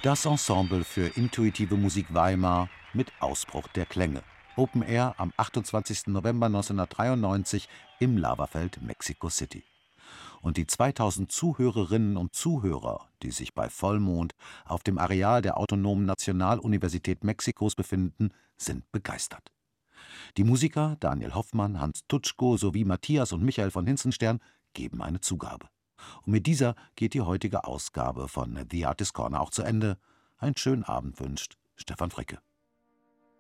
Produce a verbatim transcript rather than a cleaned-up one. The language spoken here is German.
Das Ensemble für intuitive Musik Weimar mit Ausbruch der Klänge. Open Air am achtundzwanzigsten November neunzehnhundertdreiundneunzig im Lavafeld, Mexico City. Und die zweitausend Zuhörerinnen und Zuhörer, die sich bei Vollmond auf dem Areal der Autonomen Nationaluniversität Mexikos befinden, sind begeistert. Die Musiker Daniel Hoffmann, Hans Tutschko sowie Matthias und Michael von Hinzenstern geben eine Zugabe. Und mit dieser geht die heutige Ausgabe von The Artist Corner auch zu Ende. Einen schönen Abend wünscht Stefan Fricke.